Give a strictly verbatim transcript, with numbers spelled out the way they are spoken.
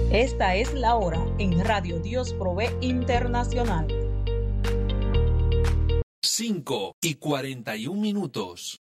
Esta es la hora en Radio Dios Provee Internacional. cinco y cuarenta y un minutos.